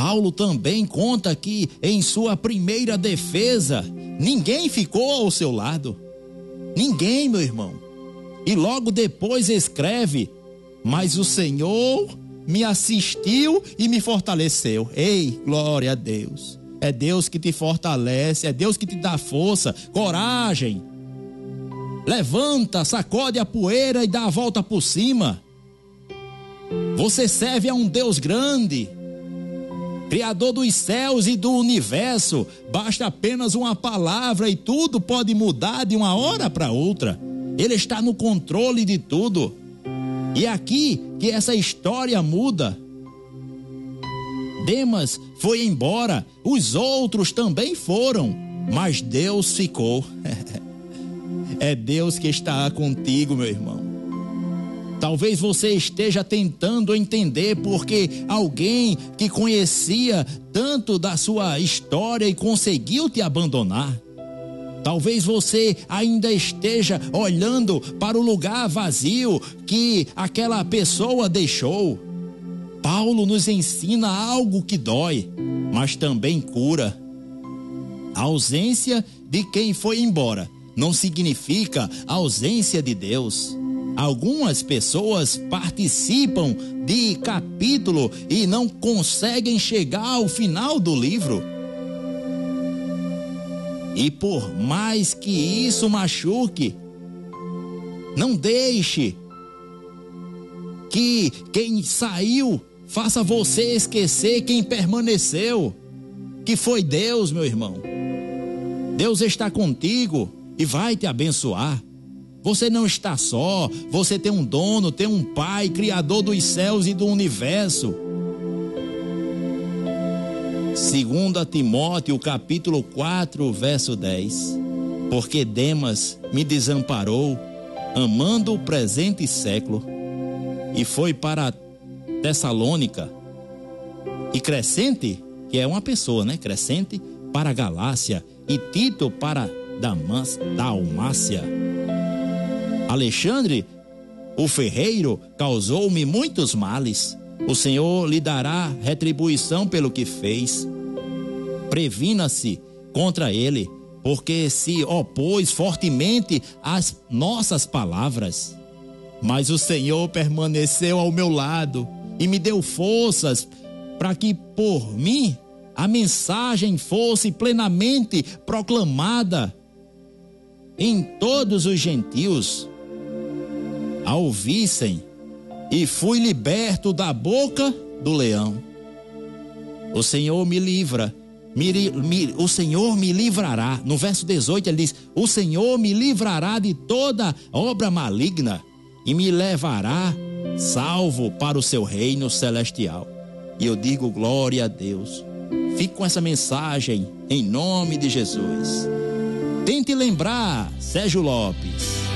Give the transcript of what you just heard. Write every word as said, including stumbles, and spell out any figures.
Paulo também conta que em sua primeira defesa, ninguém ficou ao seu lado. Ninguém, meu irmão. E logo depois escreve: mas o Senhor me assistiu e me fortaleceu. Ei, glória a Deus. É Deus que te fortalece, é Deus que te dá força, coragem. Levanta, sacode a poeira e dá a volta por cima. Você serve a um Deus grande, Criador dos céus e do universo. Basta apenas uma palavra e tudo pode mudar de uma hora para outra. Ele está no controle de tudo. E é aqui que essa história muda. Demas foi embora, os outros também foram, mas Deus ficou. É Deus que está contigo, meu irmão. Talvez você esteja tentando entender porque alguém que conhecia tanto da sua história e conseguiu te abandonar. Talvez você ainda esteja olhando para o lugar vazio que aquela pessoa deixou. Paulo nos ensina algo que dói, mas também cura. A ausência de quem foi embora não significa a ausência de Deus. Algumas pessoas participam de capítulo e não conseguem chegar ao final do livro. E por mais que isso machuque, não deixe que quem saiu faça você esquecer quem permaneceu, que foi Deus, meu irmão. Deus está contigo e vai te abençoar. Você não está só, você tem um dono, tem um pai, criador dos céus e do universo. Segundo Timóteo, capítulo quatro, verso dez. Porque Demas me desamparou, amando o presente século, e foi para Tessalônica. E Crescente, que é uma pessoa, né? Crescente, para Galácia, e Tito para Damas, Dalmácia. Alexandre, o ferreiro, causou-me muitos males. O Senhor lhe dará retribuição pelo que fez. Previna-se contra ele, porque se opôs fortemente às nossas palavras. Mas o Senhor permaneceu ao meu lado e me deu forças para que por mim a mensagem fosse plenamente proclamada em todos os gentios a ouvissem, e fui liberto da boca do leão. O Senhor me livra, me, me, o Senhor me livrará. No verso dezoito ele diz: o Senhor me livrará de toda obra maligna e me levará salvo para o seu reino celestial. E eu digo glória a Deus. Fique com essa mensagem em nome de Jesus. Tente lembrar, Sérgio Lopes.